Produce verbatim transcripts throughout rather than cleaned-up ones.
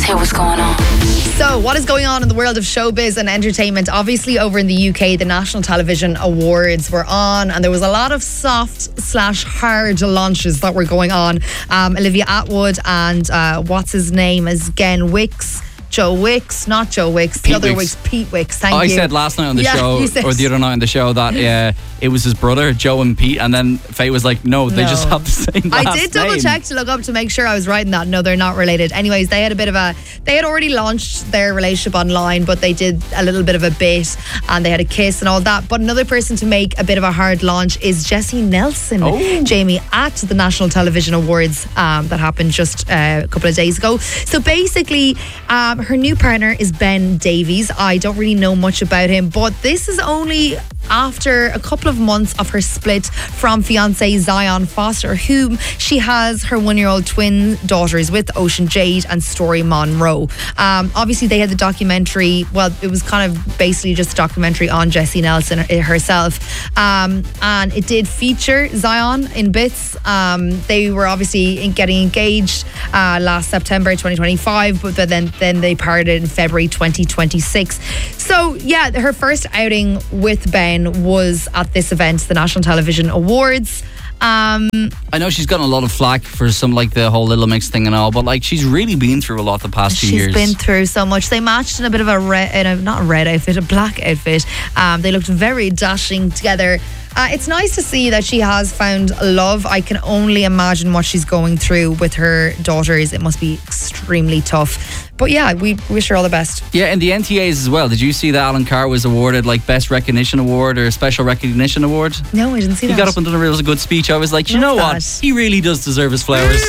hear what's going on. So, what is going on in the world of showbiz and entertainment? Obviously, over in the U K, the National Television Awards were on, and there was a lot of soft slash hard launches that were going on. Um, Olivia Attwood and uh, what's his name is Gen Wicks. Joe Wicks, not Joe Wicks, Pete the other Wicks. Wicks, Pete Wicks, thank I you. said last night on the Yeah, show, you said- or the other night on the show, that uh, it was his brother, Joe and Pete, and then Faye was like, no, they No. just have the same last I did double name. check to look up to make sure I was right in that. No, they're not related. Anyways, they had a bit of a, they had already launched their relationship online, but they did a little bit of a bit and they had a kiss and all that. But another person to make a bit of a hard launch is Jessie Nelson, Oh. Jamie, at the National Television Awards um, that happened just uh, a couple of days ago. So basically, um, her new partner is Ben Davies. I don't really know much about him, but this is only after a couple of months of her split from fiancé Zion Foster, whom she has her one-year-old twin daughters with, Ocean Jade and Story Monroe. Um, obviously, they had the documentary. Well, it was kind of basically just a documentary on Jessie Nelson herself, um, and it did feature Zion in bits. Um, they were obviously getting engaged uh, last September twenty twenty-five, but then then they parted in February twenty twenty-six. So yeah, her first outing with Ben was at this event, the National Television Awards. Um, I know she's gotten a lot of flack for some, like the whole Little Mix thing and all, but like she's really been through a lot the past few she's years. been through so much. They matched in a bit of a red, in a, not a red outfit, a black outfit. Um, they looked very dashing together. Uh, it's nice to see that she has found love. I can only imagine what she's going through with her daughters. It must be extremely tough. But yeah, we wish her all the best. Yeah, and the N T As as well. Did you see that Alan Carr was awarded like Best Recognition Award or Special Recognition Award? No, I didn't see He that. got up and done a real good speech. I was like, you know Love what? that. He really does deserve his flowers.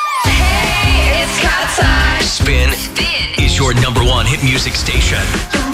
Spin is your number one hit music station.